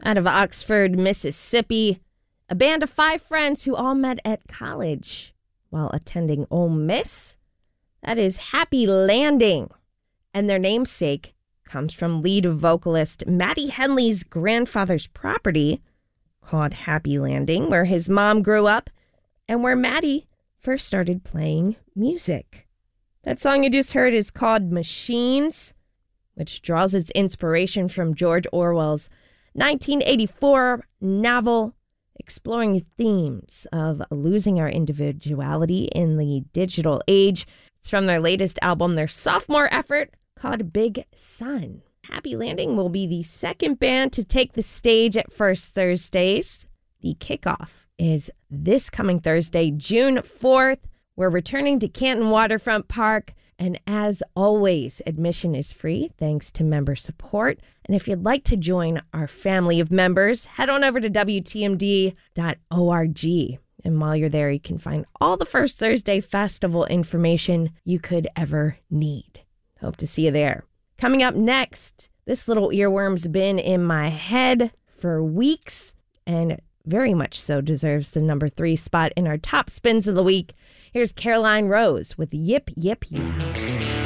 Out of Oxford, Mississippi, a band of 5 friends who all met at college while attending Ole Miss. That is Happy Landing. And their namesake comes from lead vocalist Matty Henley's grandfather's property called Happy Landing, where his mom grew up and where Matty first started playing music. That song you just heard is called Machines, which draws its inspiration from George Orwell's 1984 novel exploring themes of losing our individuality in the digital age. It's from their latest album, their sophomore effort called Big Sun. Happy Landing will be the second band to take the stage at First Thursdays. The kickoff is this coming Thursday, June 4th. We're returning to Canton Waterfront Park. And as always, admission is free thanks to member support. And if you'd like to join our family of members, head on over to WTMD.org. And while you're there, you can find all the First Thursday Festival information you could ever need. Hope to see you there. Coming up next, this little earworm's been in my head for weeks and very much so deserves the number 3 spot in our top spins of the week. Here's Caroline Rose with Yip Yip Yeah.